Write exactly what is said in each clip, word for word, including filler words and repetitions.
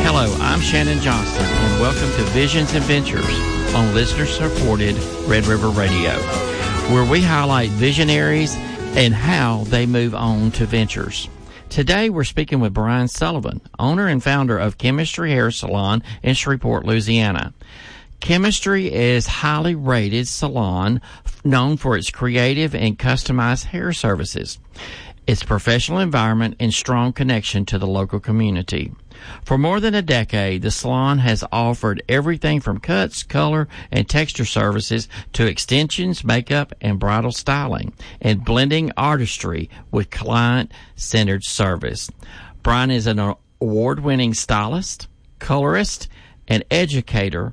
Hello, I'm Shannon Johnston, and welcome to Visions and Ventures on listener-supported Red River Radio, where we highlight visionaries and how they move on to ventures. Today, we're speaking with Brian Sullivan, owner and founder of Chemistry Hair Salon in Shreveport, Louisiana. Chemistry is a highly rated salon known for its creative and customized hair services, its professional environment, and strong connection to the local community. For more than a decade, the salon has offered everything from cuts, color, and texture services to extensions, makeup, and bridal styling, and blending artistry with client-centered service. Brian is an award-winning stylist, colorist, and educator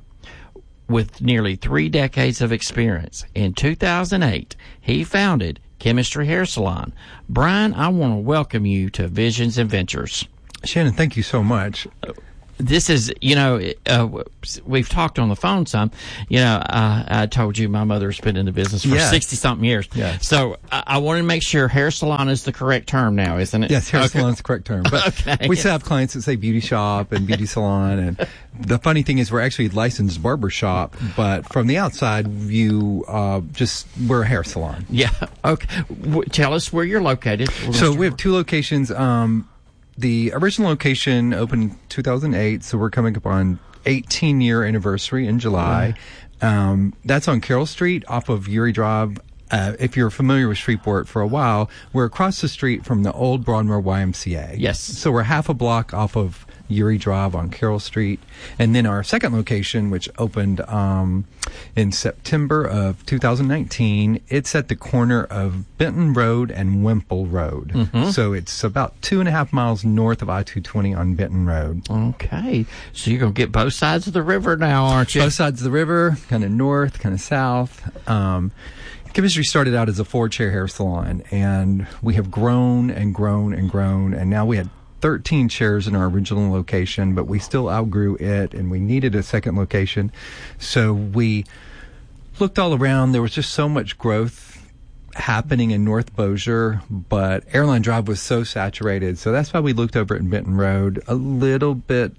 with nearly three decades of experience. In two thousand eight, he founded Chemistry Hair Salon. Brian, I want to welcome you to Visions and Ventures. Shannon, thank you so much. This is, you know, uh, we've talked on the phone some. You know, uh, I told you my mother's been in the business for yes. sixty-something years. Yes. So I, I want to make sure hair salon is the correct term now, isn't it? Yes, hair okay. salon is the correct term. But okay. we still have clients that say beauty shop and beauty salon. And the funny thing is we're actually a licensed barber shop, but from the outside view, uh, just we're a hair salon. Yeah. Okay. W- tell us where you're located. So we have two locations. Um, The original location opened in two thousand eight, so we're coming up on eighteen-year anniversary in July. Yeah. Um, that's on Carroll Street off of Uri Drive. Uh, if you're familiar with Shreveport for a while, we're across the street from the old Broadmoor Y M C A. Yes. So we're half a block off of Uri Drive on Carroll Street. And then our second location, which opened um, in September of two thousand nineteen, it's at the corner of Benton Road and Wimple Road. Mm-hmm. So it's about two and a half miles north of I two twenty on Benton Road. Okay. So you're going to get both sides of the river now, aren't you? Both sides of the river, kind of north, kind of south. Um, Chemistry started out as a four-chair hair salon, and we have grown and grown and grown, and now we had thirteen chairs in our original location, but we still outgrew it, and we needed a second location. So we looked all around. There was just so much growth happening in North Bossier, but Airline Drive was so saturated. So that's why we looked over at Benton Road a little bit,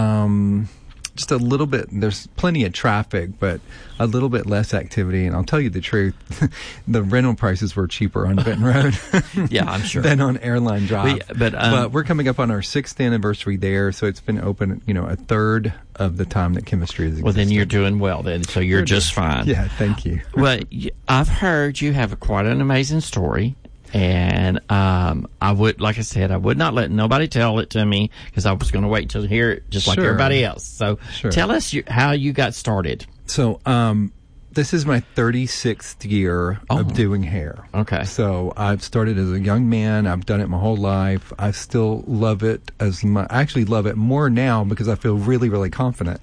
um, just a little bit. There's plenty of traffic, but a little bit less activity. And I'll tell you the truth, the rental prices were cheaper on Benton Road. Yeah, I'm sure. Than on Airline Drive. We, but, um, but we're coming up on our sixth anniversary there, so it's been open, you know, a third of the time that Chemistry has existed. Well, then you're doing well then, so you're Good. just fine. Yeah, thank you. Well, I've heard you have a, quite an amazing story. And um, I would, like I said, I would not let nobody tell it to me because I was going to wait till hear it just like Sure. everybody else. So Sure. tell us you, how you got started. So um, this is my thirty-sixth year Oh. of doing hair. Okay. So I've started as a young man. I've done it my whole life. I still love it as much. I actually love it more now because I feel really, really confident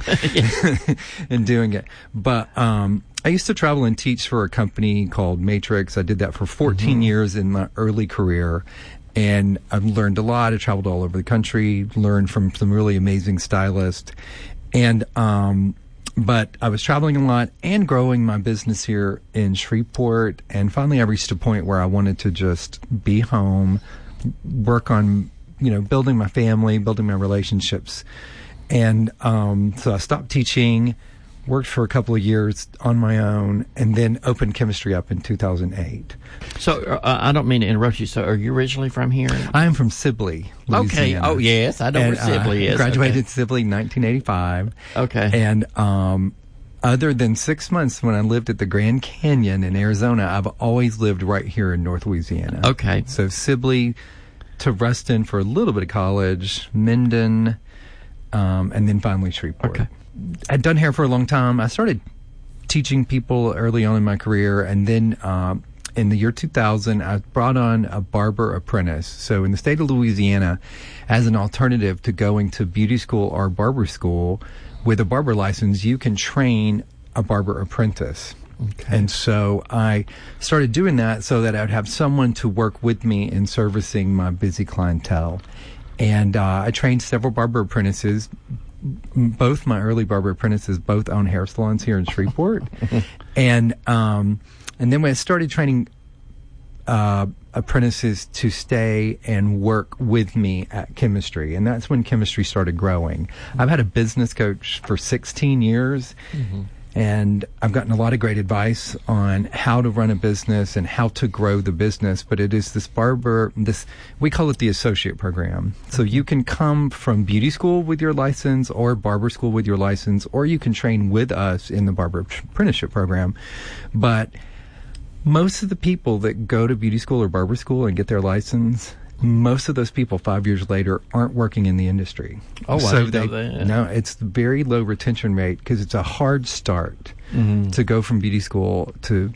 in doing it. But um, I used to travel and teach for a company called Matrix. I did that for fourteen mm-hmm. years in my early career. And I've learned a lot. I traveled all over the country, learned from some really amazing stylists. And, um, but I was traveling a lot and growing my business here in Shreveport. And finally I reached a point where I wanted to just be home, work on, you know, building my family, building my relationships. And, um, so I stopped teaching, worked for a couple of years on my own, and then opened Chemistry up in two thousand eight. So uh, I don't mean to interrupt you. So are you originally from here? I am from Sibley, Louisiana. Okay. Oh, yes. I know and, where Sibley uh, is. Graduated okay. Sibley in nineteen eighty-five. Okay. And um, other than six months when I lived at the Grand Canyon in Arizona, I've always lived right here in North Louisiana. Okay. So Sibley to Ruston for a little bit of college, Minden, um, and then finally Shreveport. Okay. I'd done hair for a long time. I started teaching people early on in my career, and then um, in the year two thousand, I brought on a barber apprentice. So in the state of Louisiana, as an alternative to going to beauty school or barber school, with a barber license, you can train a barber apprentice. Okay. And so I started doing that so that I would have someone to work with me in servicing my busy clientele. And uh, I trained several barber apprentices. Both my early barber apprentices both own hair salons here in Shreveport. and um, and then when I started training uh, apprentices to stay and work with me at chemistry. And that's when chemistry started growing. Mm-hmm. I've had a business coach for sixteen years. Mm-hmm. And I've gotten a lot of great advice on how to run a business and how to grow the business. But it is this barber, this, we call it the associate program. So you can come from beauty school with your license or barber school with your license, or you can train with us in the barber apprenticeship program. But most of the people that go to beauty school or barber school and get their license, most of those people five years later aren't working in the industry. Oh, so I didn't they, know that. No, it's very low retention rate because it's a hard start mm-hmm. to go from beauty school to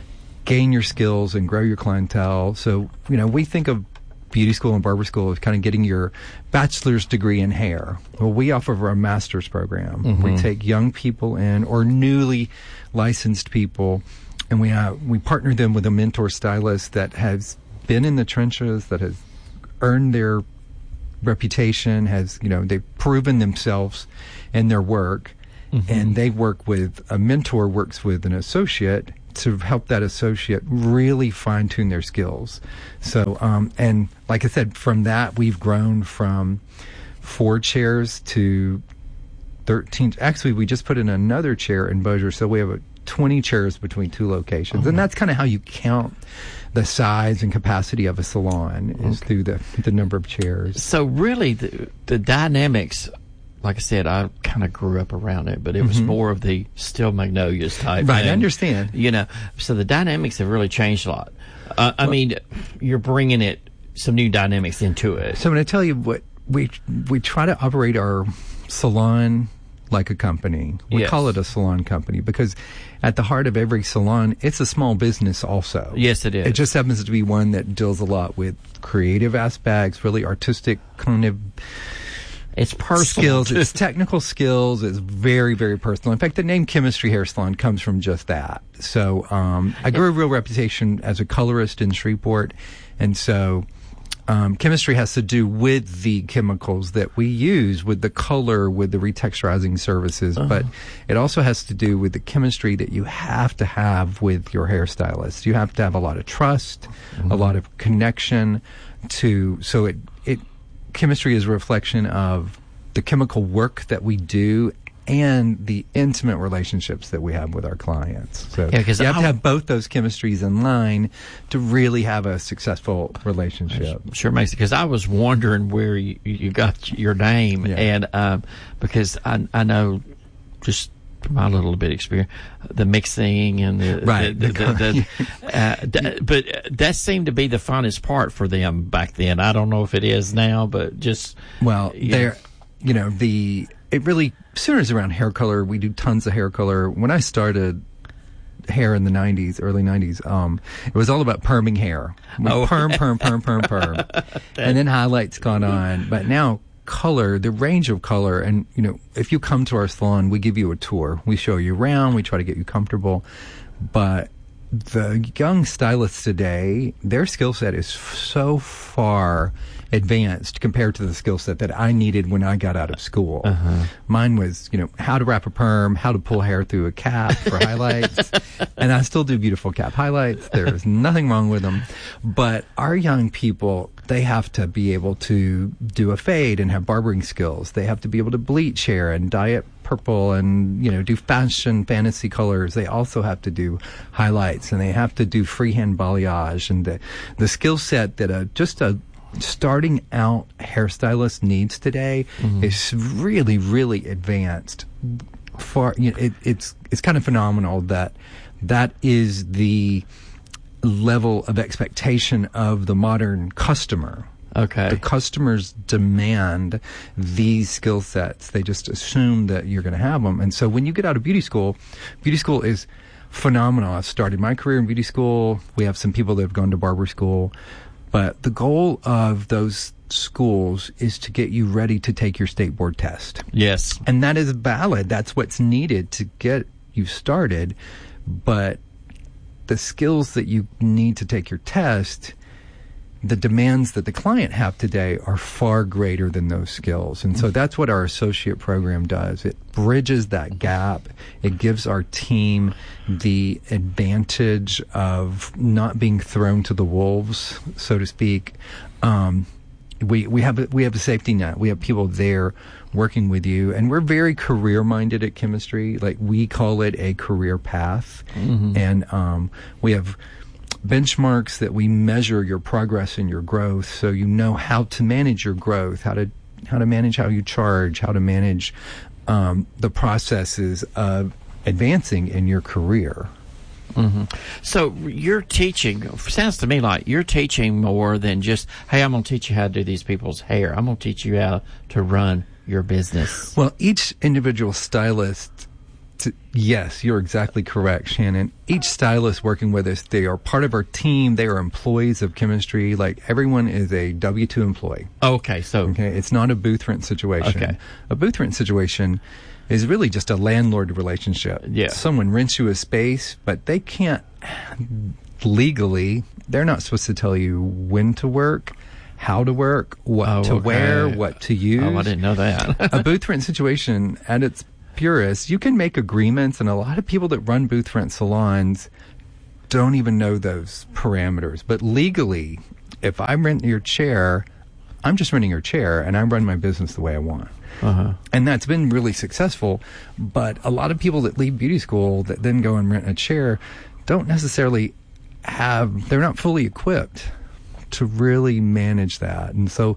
gain your skills and grow your clientele. So, you know, we think of beauty school and barber school as kind of getting your bachelor's degree in hair. Well, we offer a master's program. Mm-hmm. We take young people in or newly licensed people, and we uh, we partner them with a mentor stylist that has been in the trenches, that has earned their reputation, has, you know, they've proven themselves in their work, mm-hmm. and they work with, a mentor works with an associate to help that associate really fine-tune their skills. So, um, and like I said, from that, we've grown from four chairs to thirteen. Actually, we just put in another chair in Bossier, so we have a twenty chairs between two locations. Oh, and that's kind of how you count the size and capacity of a salon, is okay. through the the number of chairs. So really, the, the dynamics, like I said, I kind of grew up around it, but it was mm-hmm. more of the Steel Magnolias type. Right, thing, I understand. You know, so the dynamics have really changed a lot. Uh, I well, mean, you're bringing it, some new dynamics into it. So when I tell you what, we we try to operate our salon like a company. We yes. call it a salon company because at the heart of every salon, it's a small business also. Yes, it is. It just happens to be one that deals a lot with creative aspects, really artistic kind of it's personal skills. It's technical skills. It's very, very personal. In fact, the name Chemistry Hair Salon comes from just that. So um, I grew a real reputation as a colorist in Shreveport, and so Um, chemistry has to do with the chemicals that we use, with the color, with the retexturizing services, uh-huh. but it also has to do with the chemistry that you have to have with your hairstylist. You have to have a lot of trust, mm-hmm. a lot of connection to, so it, it, chemistry is a reflection of the chemical work that we do and the intimate relationships that we have with our clients. So yeah, you have I'll, to have both those chemistries in line to really have a successful relationship. Sure makes it, because I was wondering where you, you got your name, yeah. and um, because I, I know just my little bit of experience, the mixing and the right, the, the, the, the, uh, d- but that seemed to be the funnest part for them back then. I don't know if it is now, but just well, they're you know the. It really centers around hair color. We do tons of hair color. When I started hair in the nineties, early nineties, um, it was all about perming hair. We oh. Perm, perm, perm, perm, perm. And then highlights gone on. But now color, the range of color, and, you know, if you come to our salon, we give you a tour. We show you around. We try to get you comfortable. But the young stylists today, their skill set is so far advanced compared to the skill set that I needed when I got out of school. Uh-huh. Mine was, you know, how to wrap a perm, how to pull hair through a cap for highlights. And I still do beautiful cap highlights. There is nothing wrong with them. But our young people, they have to be able to do a fade and have barbering skills. They have to be able to bleach hair and dye it purple and, you know, do fashion fantasy colors. They also have to do highlights, and they have to do freehand balayage. And the, the skill set that a, just a starting out hairstylist needs today mm-hmm. is really, really advanced. For you know, it, it's it's kind of phenomenal that that is the level of expectation of the modern customer. Okay. The customers demand these skill sets. They just assume that you're going to have them. And so when you get out of beauty school, beauty school is phenomenal. I started my career in beauty school. We have some people that have gone to barber school. But the goal of those schools is to get you ready to take your state board test. Yes. And that is valid. That's what's needed to get you started. But the skills that you need to take your test the demands that the client have today are far greater than those skills. And so that's what our associate program does. It bridges that gap. It gives our team the advantage of not being thrown to the wolves, so to speak. Um, we, we have a, we have a safety net. We have people there working with you, and we're very career minded at Chemistry. Like, we call it a career path. Mm-hmm. And, um, we have benchmarks that we measure your progress and your growth, so you know how to manage your growth, how to how to manage how you charge, how to manage um, the processes of advancing in your career. Mm-hmm. So you're teaching, sounds to me like you're teaching more than just, hey, I'm going to teach you how to do these people's hair. I'm going to teach you how to run your business. Well, each individual stylist, to, yes, you're exactly correct, Shannon. Each stylist working with us, they are part of our team. They are employees of Chemistry. Like, everyone is a W two employee. Okay, so. Okay, it's not a booth rent situation. Okay. A booth rent situation is really just a landlord relationship. Yeah. Someone rents you a space, but they can't legally, they're not supposed to tell you when to work, how to work, what oh, to okay. wear, what to use. Oh, I didn't know that. A booth rent situation at its purist, you can make agreements, and a lot of people that run booth rent salons don't even know those parameters. But legally, if I rent your chair, I'm just renting your chair, and I run my business the way I want. Uh-huh. And that's been really successful. But a lot of people that leave beauty school that then go and rent a chair don't necessarily have, they're not fully equipped to really manage that. And so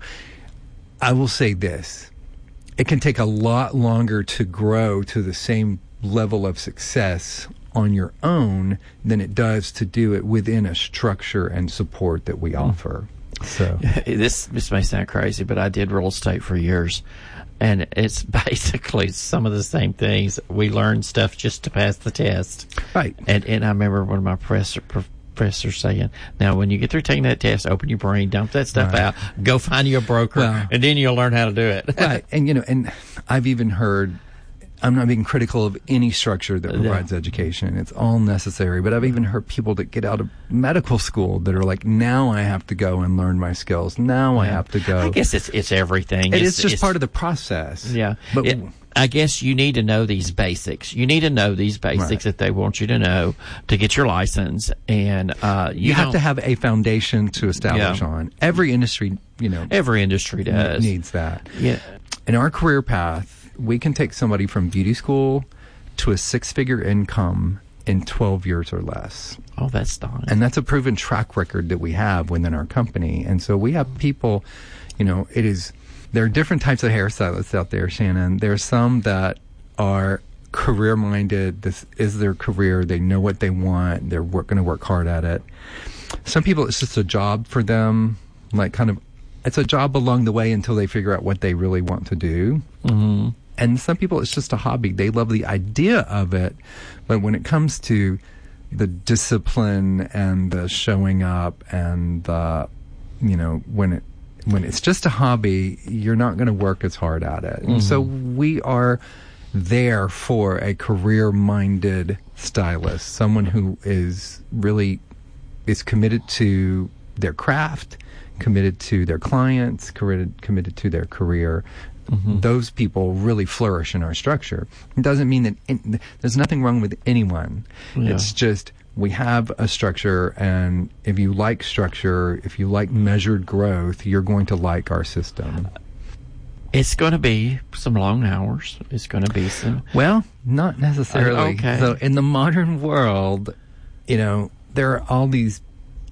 I will say this. It can take a lot longer to grow to the same level of success on your own than it does to do it within a structure and support that we offer. So this this may sound crazy, but I did real estate for years, and it's basically some of the same things. We learned stuff just to pass the test, right? And and I remember one of my professor. Professor saying, now when you get through taking that test, open your brain, dump that stuff right. out, go find you a broker, well, and then you'll learn how to do it. Right. And you know, and I've even heard, I'm not being critical of any structure that provides yeah. education. It's all necessary. But I've even heard people that get out of medical school that are like, now I have to go and learn my skills. Now yeah. I have to go. I guess it's it's everything. It it's, is just it's, part of the process. Yeah. But it, I guess you need to know these basics. You need to know these basics right. that they want you to know to get your license. And uh, you, you have to have a foundation to establish yeah. on. Every industry, you know, every industry does needs that. Yeah. In our career path, we can take somebody from beauty school to a six-figure income in twelve years or less. Oh, that's stunning. And that's a proven track record that we have within our company. And so we have people, you know, it is. There are different types of hairstylists out there, Shannon. There are some that are career-minded. This is their career. They know what they want. They're going to work hard at it. Some people, it's just a job for them, like kind of, it's a job along the way until they figure out what they really want to do. Mm-hmm. And some people, it's just a hobby. They love the idea of it, but when it comes to the discipline and the showing up and the, you know, when it, when it's just a hobby, you're not going to work as hard at it. Mm-hmm. And so we are there for a career-minded stylist, someone who is really is committed to their craft, committed to their clients, committed committed to their career. Mm-hmm. Those people really flourish in our structure. It doesn't mean that in, there's nothing wrong with anyone. Yeah. It's just we have a structure, and if you like structure, if you like measured growth, you're going to like our system. It's going to be some long hours. It's going to be some... Well, not necessarily. Uh, okay. So in the modern world, you know, there are all these,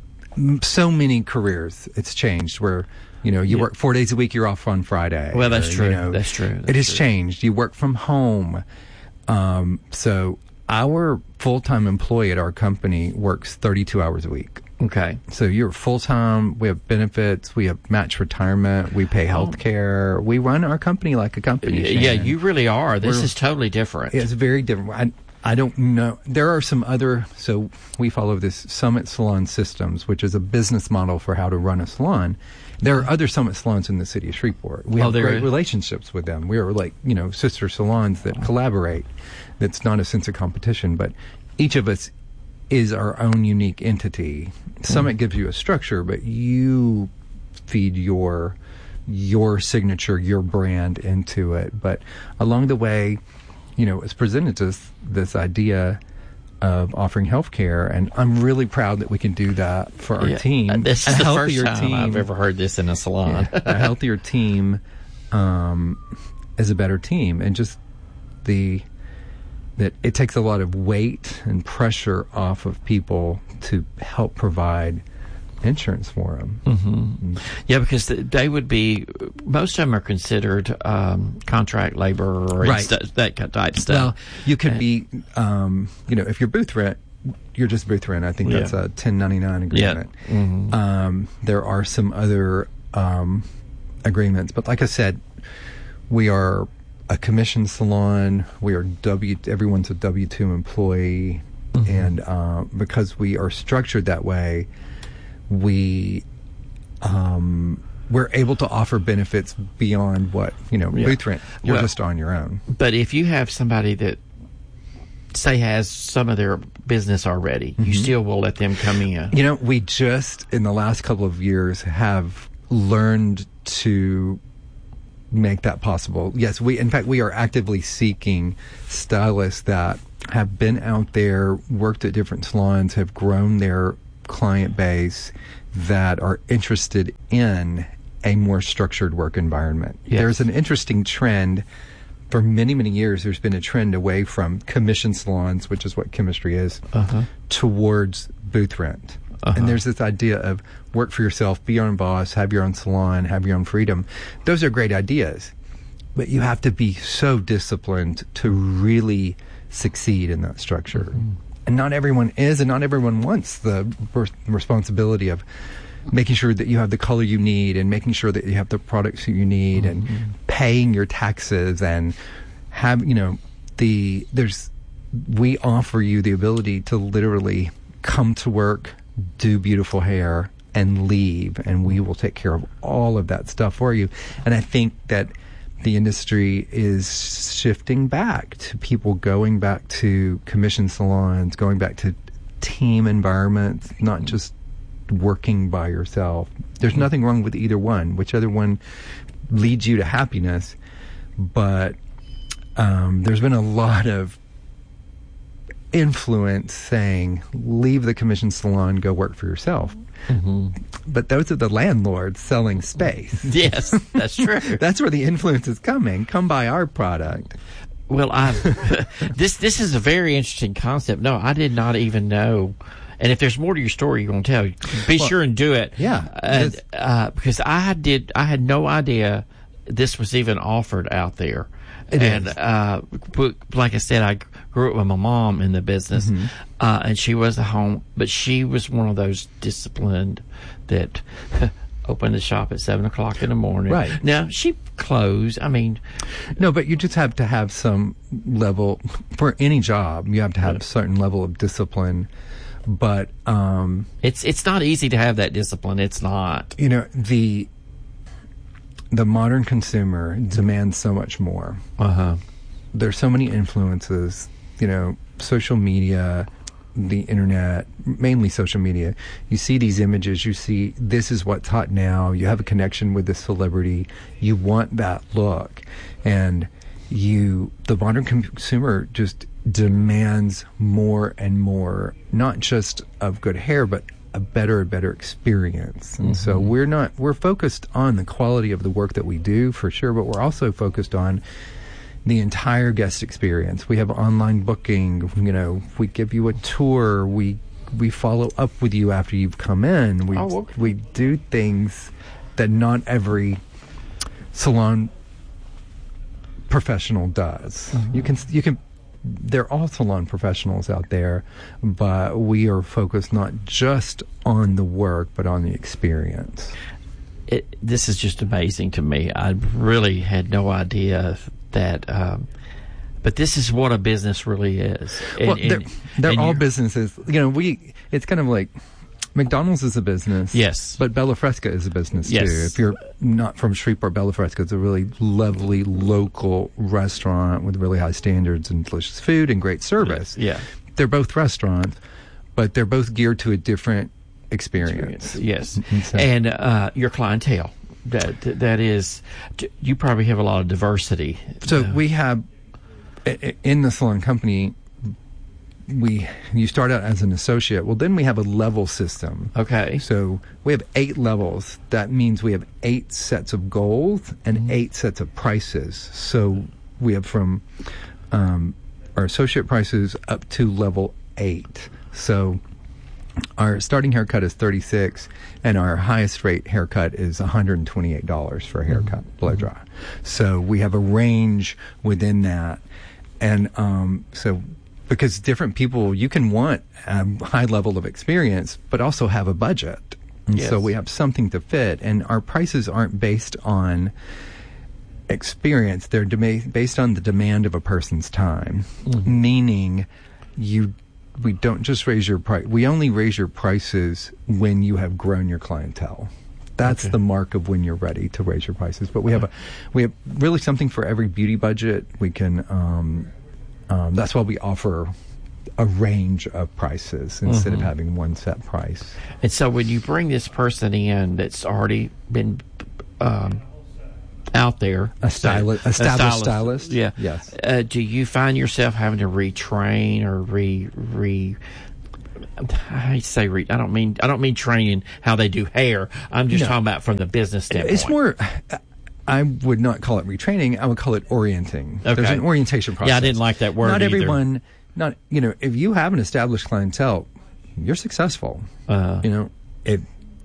so many careers. It's changed where, you know, you yeah. work four days a week, you're off on Friday. Well, that's or, true. You know, that's true. That's it has true. changed. You work from home. Um, so our full-time employee at our company works thirty-two hours a week. Okay. So you're full-time, we have benefits, we have match retirement, we pay health care. We run our company like a company. Yeah, Shannon. you really are. This We're, is totally different. It's very different. I, I don't know. There are some other, so we follow this Summit Salon Systems, which is a business model for how to run a salon. There are other Summit salons in the city of Shreveport. We oh, have great is? relationships with them. We are like, you know, sister salons that collaborate. That's not a sense of competition, but each of us is our own unique entity. Summit mm. gives you a structure, but you feed your your signature, your brand into it. But along the way, you know, it's presented to us this idea of offering healthcare, and I'm really proud that we can do that for our yeah. team. Uh, this a is the first healthier time team, I've ever heard this in a salon. Yeah, a healthier team um, is a better team, and just the that it takes a lot of weight and pressure off of people to help provide insurance for them. Mm-hmm. Mm-hmm. Yeah, because they would be, most of them are considered um, contract labor or right. st- that type of stuff. Well, you could and, be, um, you know, if you're booth rent, you're just booth rent. I think that's yeah. a ten ninety-nine agreement. Yeah. Mm-hmm. Um, there are some other um, agreements, but like I said, we are a commission salon. We are W. Everyone's a W two employee, mm-hmm. and uh, because we are structured that way, we um, we're able to offer benefits beyond what you know yeah. booth rent. You're well, just on your own. But if you have somebody that say has some of their business already, mm-hmm. you still will let them come in. You know, we just in the last couple of years have learned to make that possible. Yes, we in fact we are actively seeking stylists that have been out there, worked at different salons, have grown their client base, that are interested in a more structured work environment. Yes. There's an interesting trend. For many, many years, there's been a trend away from commission salons, which is what chemistry is, uh-huh. towards booth rent. Uh-huh. And there's this idea of work for yourself, be your own boss, have your own salon, have your own freedom. Those are great ideas, but you have to be so disciplined to really succeed in that structure. Mm-hmm. And not everyone is, and not everyone wants the responsibility of making sure that you have the color you need and making sure that you have the products you need mm-hmm. and paying your taxes and have, you know, the, there's, we offer you the ability to literally come to work, do beautiful hair, and leave, and we will take care of all of that stuff for you. And I think that the industry is shifting back to people going back to commission salons, going back to team environments, not just working by yourself. There's nothing wrong with either one, whichever one leads you to happiness. But um, there's been a lot of influence saying, leave the commission salon, go work for yourself. Mm-hmm. But those are the landlords selling space. Yes, that's true. That's where the influence is coming. Come buy our product. Well, I this this is a very interesting concept. No, I did not even know. And if there's more to your story you're going to tell, be well, sure and do it. Yeah, uh, uh, because I did. I had no idea this was even offered out there. It and is. Uh, like I said, I grew up with my mom in the business, mm-hmm. uh, and she was at home, but she was one of those disciplined that opened the shop at seven o'clock in the morning. Right. Now, she closed. I mean, no, but you just have to have some level for any job. You have to have a certain level of discipline. But um, it's it's not easy to have that discipline. It's not. You know, the the modern consumer demands so much more. Uh-huh. There's so many influences, you know, social media, the internet, mainly social media. You see these images, you see this is what's hot now, you have a connection with the celebrity, you want that look. And you, the modern consumer just demands more and more, not just of good hair, but a better and better experience. And mm-hmm. so we're not, we're focused on the quality of the work that we do for sure, but we're also focused on the entire guest experience. We have online booking, you know, we give you a tour, we we follow up with you after you've come in. We oh, okay. we do things that not every salon professional does. Mm-hmm. You can you can they're all salon professionals out there, but we are focused not just on the work, but on the experience. It, this is just amazing to me. I really had no idea that, um, but this is what a business really is. And, well, they're, and, they're and all businesses. You know, we, it's kind of like McDonald's is a business. Yes. But Bella Fresca is a business yes. too. If you're not from Shreveport, Bella Fresca is a really lovely local restaurant with really high standards and delicious food and great service. Yeah. They're both restaurants, but they're both geared to a different experience. Yes. And, so, and uh, your clientele, that that is, you probably have a lot of diversity. So uh, we have, in the salon company, we you start out as an associate. Well, then we have a level system. Okay. So we have eight levels. That means we have eight sets of goals and mm-hmm. eight sets of prices. So we have from um, our associate prices up to level eight. So our starting haircut is thirty-six, and our highest rate haircut is one hundred twenty-eight dollars for a haircut, mm-hmm. blow dry. So we have a range within that, and um, so. Because different people, you can want a high level of experience, but also have a budget. And yes. so we have something to fit. And our prices aren't based on experience. They're de- based on the demand of a person's time. Mm-hmm. Meaning, you we don't just raise your price. We only raise your prices when you have grown your clientele. That's okay. the mark of when you're ready to raise your prices. But we have a, we have really something for every beauty budget. We can... Um, Um, that's why we offer a range of prices instead mm-hmm. of having one set price. And so when you bring this person in that's already been um, out there, a, styli- a established stylist, stylist, yeah, yes. Uh, do you find yourself having to retrain or re re? I hate to say re. I don't mean I don't mean training how they do hair. I'm just no. talking about from the business standpoint. It's more. I would not call it retraining. I would call it orienting. Okay. There's an orientation process. Yeah, I didn't like that word Not either. everyone, not, you know, if you have an established clientele, you're successful. Uh, you know, it,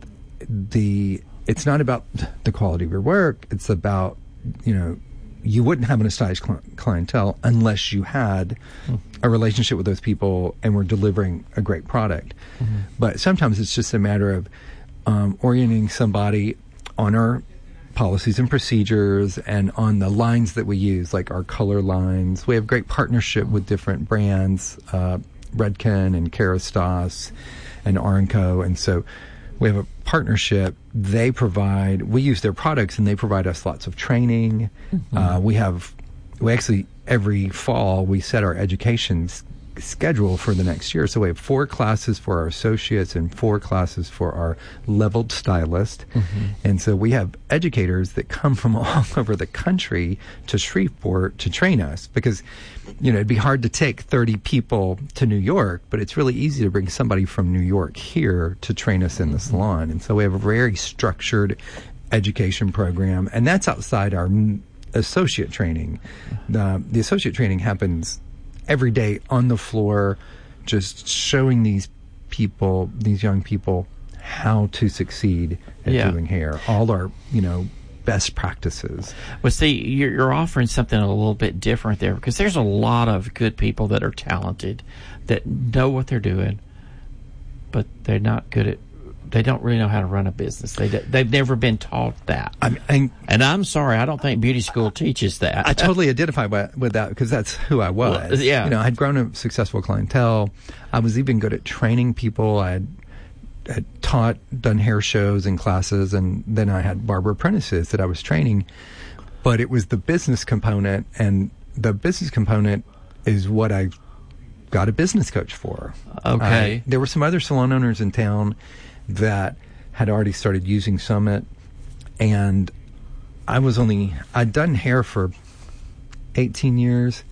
the, it's not about the quality of your work. It's about, you know, you wouldn't have an established cl- clientele unless you had a relationship with those people and were delivering a great product. Mm-hmm. But sometimes it's just a matter of um, orienting somebody on our policies and procedures and on the lines that we use, like our color lines. We have great partnership with different brands, uh, Redken and Kerastase and Aranco. And so we have a partnership. They provide, we use their products and they provide us lots of training. Mm-hmm. Uh, we have, we actually, every fall, we set our education s- schedule for the next year. So we have four classes for our associates and four classes for our leveled stylist. Mm-hmm. And so we have educators that come from all over the country to Shreveport to train us, because, you know, it'd be hard to take thirty people to New York, but it's really easy to bring somebody from New York here to train us in the mm-hmm. salon. And so we have a very structured education program, and that's outside our associate training. Uh, the associate training happens every day on the floor, just showing these people, these young people, how to succeed at yeah. doing hair. All our, you know, best practices. Well, see, you're, you're offering something a little bit different there, because there's a lot of good people that are talented, that know what they're doing, but they're not good at, they don't really know how to run a business. They, they've never been taught that. I mean, and I'm sorry, I don't think beauty school teaches that. I totally identify with, with that, because that's who I was. Well, yeah. You know, I had grown a successful clientele. I was even good at training people. I had, had taught, done hair shows and classes, and then I had barber apprentices that I was training. But it was the business component, and the business component is what I got a business coach for. Okay. I, there were some other salon owners in town that had already started using Summit, and I was only, I'd done hair for eighteen years,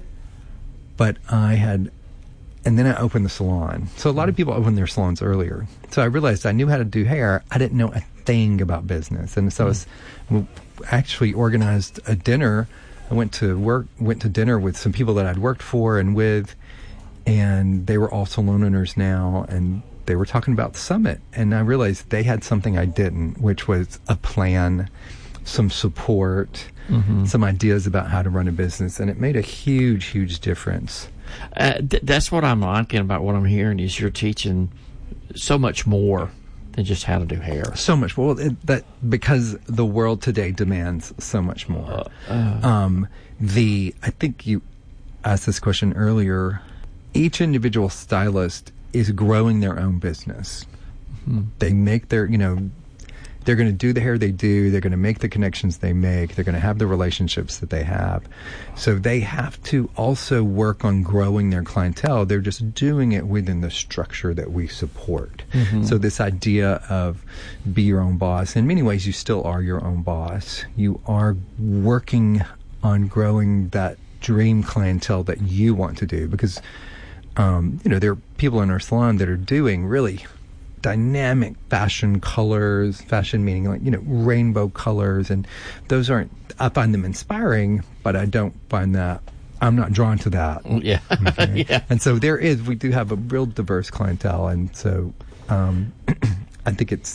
but I had, and then I opened the salon. So a lot of people open their salons earlier. So I realized I knew how to do hair. I didn't know a thing about business. And so mm. I was, actually organized a dinner. I went to work, went to dinner with some people that I'd worked for and with, and they were all salon owners now, and they were talking about Summit, and I realized they had something I didn't, which was a plan, some support, mm-hmm. some ideas about how to run a business, and it made a huge, huge difference. Uh, th- that's what I'm liking about what I'm hearing, is you're teaching so much more than just how to do hair. So much more. Well, it, that because the world today demands so much more. Uh, uh, um, the I think you asked this question earlier. Each individual stylist is growing their own business. Mm-hmm. They make their, you know, they're going to do the hair they do. They're going to make the connections they make. They're going to have the relationships that they have. So they have to also work on growing their clientele. They're just doing it within the structure that we support. Mm-hmm. So this idea of be your own boss, in many ways you still are your own boss. You are working on growing that dream clientele that you want to do, because um, you know, there are people in our salon that are doing really dynamic fashion colors, fashion meaning like, you know, rainbow colors, and those aren't, I find them inspiring, but I don't find that, I'm not drawn to that. Yeah. Okay? Yeah. And so there is, we do have a real diverse clientele, and so um, I think it's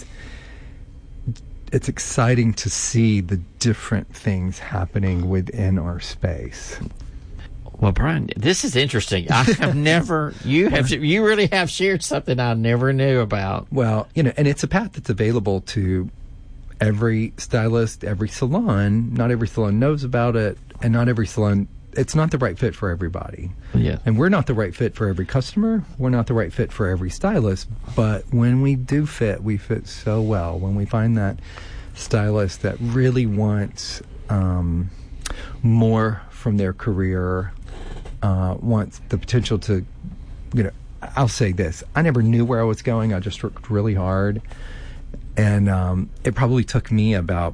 it's exciting to see the different things happening within our space. Well, Brian, this is interesting. I have never, you have, you really have shared something I never knew about. Well, you know, and it's a path that's available to every stylist, every salon. Not every salon knows about it, and not every salon, it's not the right fit for everybody. Yeah. And we're not the right fit for every customer. We're not the right fit for every stylist. But when we do fit, we fit so well. When we find that stylist that really wants um, more from their career, uh, wants the potential to, you know, I'll say this. I never knew where I was going. I just worked really hard. And um, it probably took me about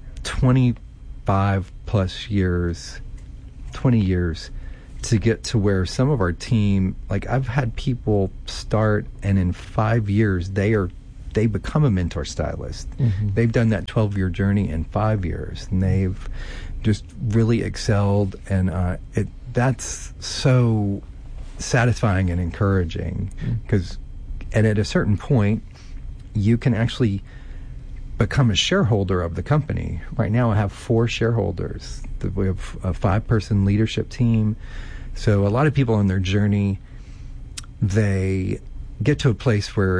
twenty-five plus years, twenty years to get to where some of our team, like I've had people start and in five years they are, they become a mentor stylist. Mm-hmm. They've done that twelve-year journey in five years, and they've just really excelled. And uh, it that's so satisfying and encouraging, because mm-hmm. and at a certain point, you can actually become a shareholder of the company. Right now I have four shareholders. We have a five-person leadership team. So a lot of people on their journey, they get to a place where